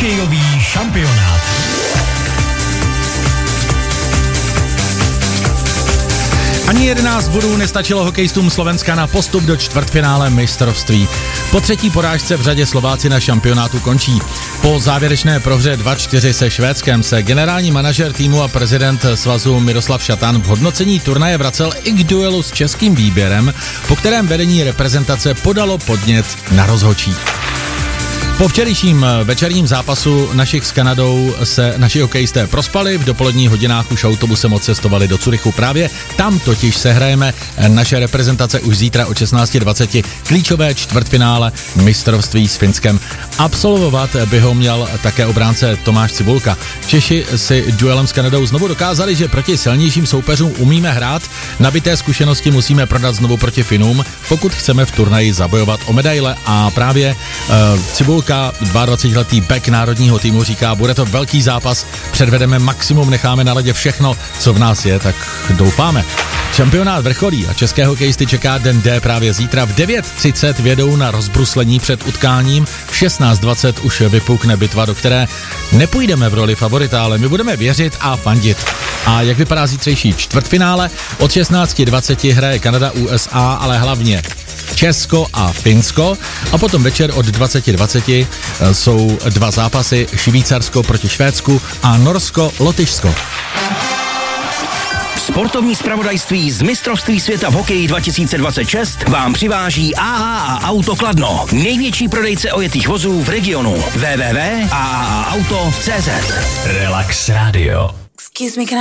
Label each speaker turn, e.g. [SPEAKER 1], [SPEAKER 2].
[SPEAKER 1] Hokejový šampionát. Ani 11 bodů nestačilo hokejistům Slovenska na postup do čtvrtfinále mistrovství. Po třetí porážce v řadě Slováci na šampionátu končí. Po závěrečné prohře 2-4 se Švédskem se generální manažer týmu a prezident svazu Miroslav Šatan v hodnocení turnaje vracel i k duelu s českým výběrem, po kterém vedení reprezentace podalo podnět na rozhodčí. Po včerejším večerním zápasu našich s Kanadou se naši hokejisté prospali, v dopoledních hodinách už autobusem odcestovali do Curychu. Právě tam totiž sehrajeme naše reprezentace už zítra o 16:20 klíčové čtvrtfinále mistrovství s Finskem. Absolvovat by ho měl také obránce Tomáš Cibulka. Češi si duelem s Kanadou znovu dokázali, že proti silnějším soupeřům umíme hrát, nabité zkušenosti musíme prodat znovu proti Finům, pokud chceme v turnaji zabojovat o medaile a právě Cibulka, 22letý back národního týmu, říká, bude to velký zápas, předvedeme maximum, necháme na ledě všechno, co v nás je, tak doufáme. Šampionát vrcholí a české hokejisty čeká den D právě zítra. V 9:30 vědou na rozbruslení před utkáním, v 16:20 už vypukne bitva, do které nepůjdeme v roli favorita, ale my budeme věřit a fandit. A jak vypadá zítřejší čtvrtfinále? Od 16:20 hraje Kanada, USA, ale hlavně Česko a Finsko a potom večer od 20:20 jsou dva zápasy, Švýcarsko proti Švédsku a Norsko-Lotyšsko.
[SPEAKER 2] Sportovní zpravodajství z mistrovství světa v hokeji 2026 vám přiváží AAA Auto Kladno. Největší prodejce ojetých vozů v regionu. www.aaaauto.cz.
[SPEAKER 1] Relax Radio.
[SPEAKER 3] Excuse me, can